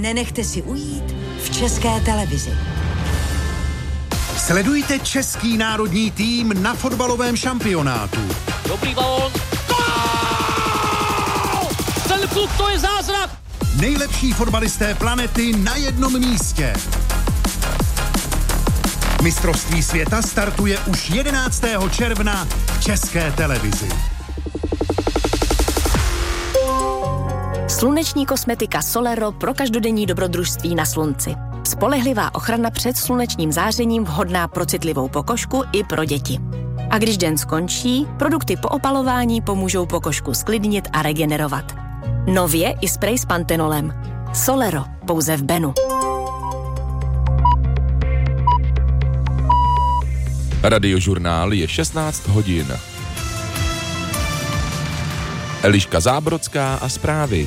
nenechte si ujít v České televizi. Sledujte český národní tým na fotbalovém šampionátu. Dobrý balón. Gól! Ten klub, to je zázrak! Nejlepší fotbalisté planety na jednom místě. Mistrovství světa startuje už 11. června v České televizi. Sluneční kosmetika Solero pro každodenní dobrodružství na slunci. Spolehlivá ochrana před slunečním zářením, vhodná pro citlivou pokožku i pro děti. A když den skončí, produkty po opalování pomůžou pokožku sklidnit a regenerovat. Nově i sprej s pantenolem. Solero, pouze v Benu. Radiožurnál je 16 hodin. Eliška Zábrodská a zprávy.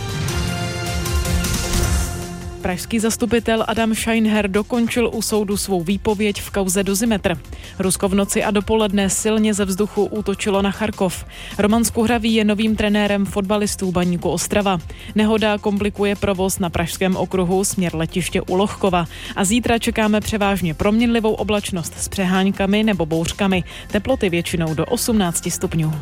Pražský zastupitel Adam Scheinher dokončil u soudu svou výpověď v kauze Dozimetr. Rusko v noci a dopoledne silně ze vzduchu útočilo na Charkov. Roman Skuhravý je novým trenérem fotbalistů Baníku Ostrava. Nehoda komplikuje provoz na pražském okruhu směr letiště u Lochkova. A zítra čekáme převážně proměnlivou oblačnost s přeháňkami nebo bouřkami. Teploty většinou do 18 stupňů.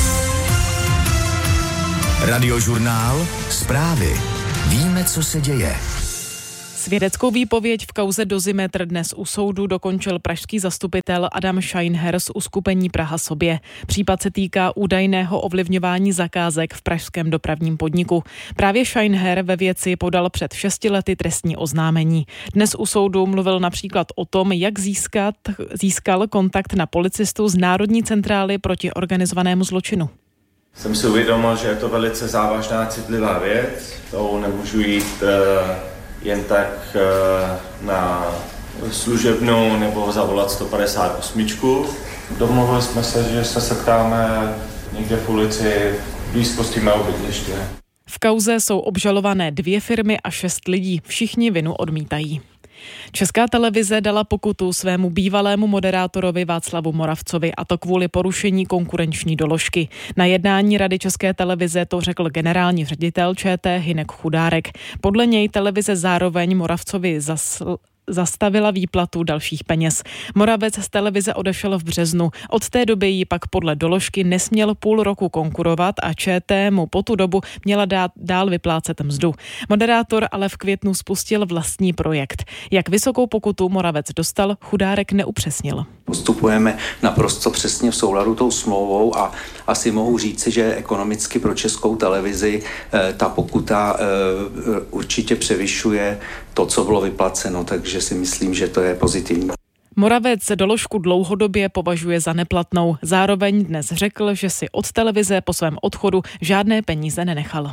Radiožurnál, zprávy. Víme, co se děje. Svědeckou výpověď v kauze Dozimetr dnes u soudu dokončil pražský zastupitel Adam Scheinher z uskupení Praha Sobě. Případ se týká údajného ovlivňování zakázek v pražském dopravním podniku. Právě Scheinher ve věci podal před 6 lety trestní oznámení. Dnes u soudu mluvil například o tom, jak získal kontakt na policistu z Národní centrály proti organizovanému zločinu. Jsem si uvědomil, že je to velice závažná, citlivá věc. To nemůžu jít jen tak na služebnou nebo zavolat 158. Domluvili jsme se, že se setkáme někde v ulici v blízkosti mého bydliště. V kauze jsou obžalované 2 firmy a 6 lidí. Všichni vinu odmítají. Česká televize dala pokutu svému bývalému moderátorovi Václavu Moravcovi, a to kvůli porušení konkurenční doložky. Na jednání Rady České televize to řekl generální ředitel ČT Hynek Chudárek. Podle něj televize zároveň Moravcovi zastavila výplatu dalších peněz. Moravec z televize odešel v březnu. Od té doby jí pak podle doložky nesměl půl roku konkurovat a ČT mu po tu dobu měla dál vyplácet mzdu. Moderátor ale v květnu spustil vlastní projekt. Jak vysokou pokutu Moravec dostal, Chudárek neupřesnil. Postupujeme naprosto přesně v souladu tou smlouvou a asi mohu říci, že ekonomicky pro Českou televizi ta pokuta určitě převyšuje to, co bylo vyplaceno, takže si myslím, že to je pozitivní. Moravec doložku dlouhodobě považuje za neplatnou. Zároveň dnes řekl, že si od televize po svém odchodu žádné peníze nenechal.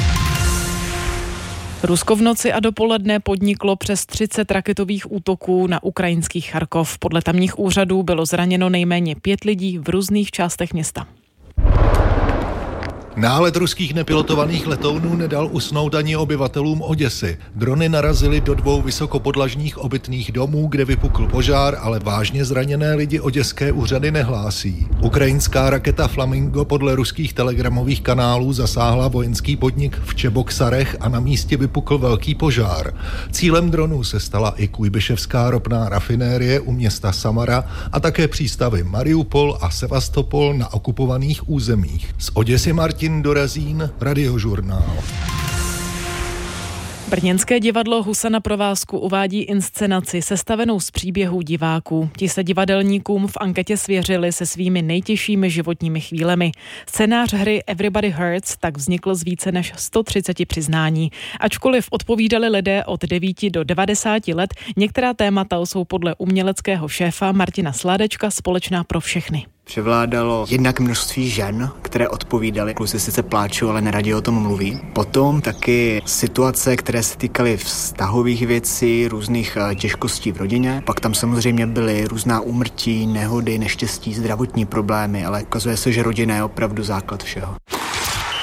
Rusko v noci a dopoledne podniklo přes 30 raketových útoků na ukrajinský Charkov. Podle tamních úřadů bylo zraněno nejméně 5 lidí v různých částech města. Nálet ruských nepilotovaných letounů nedal usnout ani obyvatelům Oděsy. Drony narazily do 2 vysokopodlažních obytných domů, kde vypukl požár, ale vážně zraněné lidi oděské úřady nehlásí. Ukrajinská raketa Flamingo podle ruských telegramových kanálů zasáhla vojenský podnik v Čeboksarech a na místě vypukl velký požár. Cílem dronů se stala i Kujbyševská ropná rafinérie u města Samara a také přístavy Mariupol a Sevastopol na okupovaných územích. Z Oděsy Martin Dorazín, Radiožurnál. Brněnské divadlo Husa na provázku uvádí inscenaci sestavenou z příběhů diváků. Ti se divadelníkům v anketě svěřili se svými nejtěžšími životními chvílemi. Scénář hry Everybody Hurts tak vznikl z více než 130 přiznání. Ačkoliv odpovídali lidé od 9 do 90 let, některá témata jsou podle uměleckého šéfa Martina Sládečka společná pro všechny. Převládalo jednak množství žen, které odpovídaly. Kluci sice pláčou, ale neradi o tom mluví. Potom taky situace, které se týkaly vztahových věcí, různých těžkostí v rodině. Pak tam samozřejmě byly různá úmrtí, nehody, neštěstí, zdravotní problémy, ale ukazuje se, že rodina je opravdu základ všeho.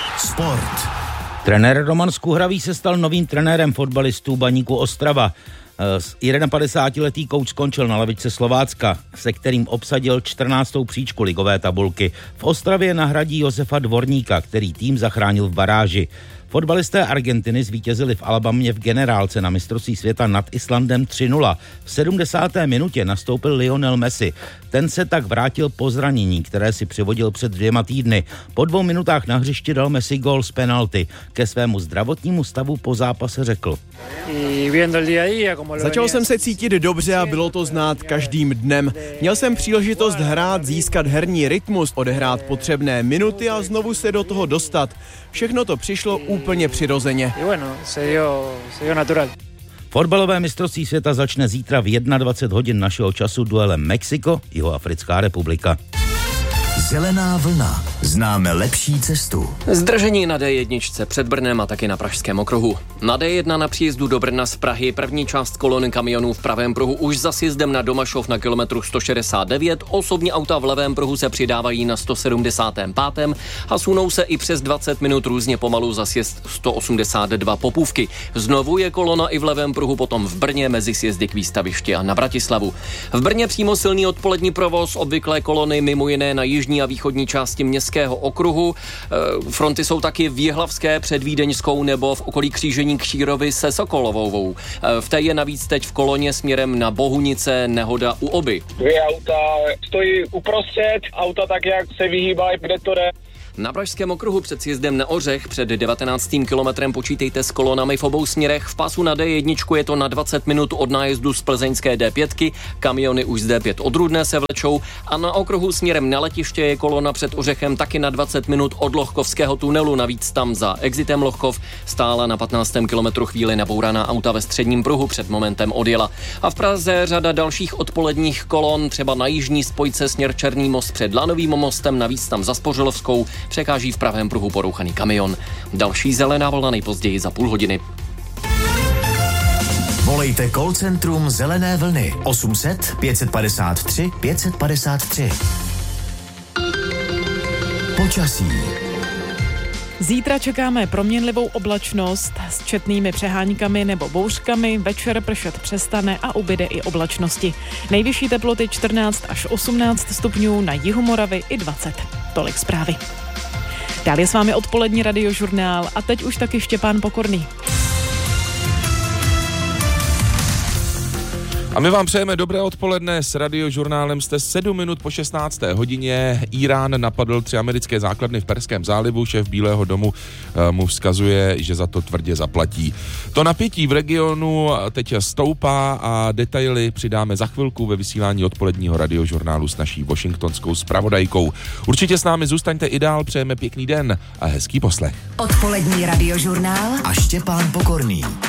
Sport. Trenér Roman Skuhravý se stal novým trenérem fotbalistů Baníku Ostrava. 51letý kouč skončil na lavičce Slovácka, se kterým obsadil 14. příčku ligové tabulky. V Ostravě nahradí Josefa Dvorníka, který tým zachránil v baráži. Fotbalisté Argentiny zvítězili v Alabamě v generálce na mistrovství světa nad Islandem 3-0. V 70. minutě nastoupil Lionel Messi. Ten se tak vrátil po zranění, které si přivodil před 2 týdny. Po 2 minutách na hřišti dal Messi gól z penalty. Ke svému zdravotnímu stavu po zápase řekl: Začal jsem se cítit dobře a bylo to znát každým dnem. Měl jsem příležitost hrát, získat herní rytmus, odehrát potřebné minuty a znovu se do toho dostat. Všechno to přišlo úplně přirozeně. Fotbalové mistrovství světa začne zítra v 21 hodin našeho času duelem Mexiko, Jihoafrická republika. Zelená vlna. Známe lepší cestu. Zdržení na D1 před Brnem a taky na Pražském okruhu. Na D1 na příjezdu do Brna z Prahy první část kolony kamionů v pravém pruhu už za sjezdem na Domašov na kilometru 169. Osobní auta v levém pruhu se přidávají na 175. a sunou se i přes 20 minut různě pomalu za sjezd 182 Popůvky. Znovu je kolona i v levém pruhu potom v Brně mezi sjezdy k Výstavišti a na Bratislavu. V Brně přímo silný odpolední provoz, obvyklé kolony mimo jiné na jižní a východní části městského okruhu. Fronty jsou taky v Jihlavské před Vídeňskou nebo v okolí křížení Kšírovy se Sokolovou. V té je navíc teď v koloně směrem na Bohunice nehoda u Oby. 2 auta stojí uprostřed, auta tak, jak se vyhýbají, kde to jde. Na Pražském okruhu před sjezdem na Ořech před 19. kilometrem počítejte s kolonami v obou směrech. V pásu na D1 je to na 20 minut od nájezdu z plzeňské D5, kamiony už z D5 od Rudné se vlečou a na okruhu směrem na letiště je kolona před Ořechem taky na 20 minut od Lochkovského tunelu, navíc tam za exitem Lochkov stála na 15. kilometru chvíli nabouraná auta ve středním pruhu, před momentem odjela. A v Praze řada dalších odpoledních kolon, třeba na jižní spojce směr Černý most před Lanovým mostem, navíc tam za Spořilovskou překáží v pravém pruhu porouchaný kamion. Další zelená vlna nejpozději za půl hodiny. Volejte call centrum Zelené vlny 800 553 553. Počasí. Zítra čekáme proměnlivou oblačnost s četnými přeháňkami nebo bouřkami, večer pršet přestane a ubyde i oblačnosti. Nejvyšší teploty 14 až 18 stupňů, na jihu Moravy i 20. Tolik zprávy. Dál je s vámi odpolední radiožurnál a teď už taky Štěpán Pokorný. A my vám přejeme dobré odpoledne, s radiožurnálem jste 7 minut po 16. hodině. Irán napadl 3 americké základny v Perském zálivu, šéf Bílého domu mu vzkazuje, že za to tvrdě zaplatí. To napětí v regionu teď stoupá a detaily přidáme za chvilku ve vysílání odpoledního radiožurnálu s naší washingtonskou zpravodajkou. Určitě s námi zůstaňte i dál, přejeme pěkný den a hezký poslech. Odpolední radiožurnál a Štěpán Pokorný.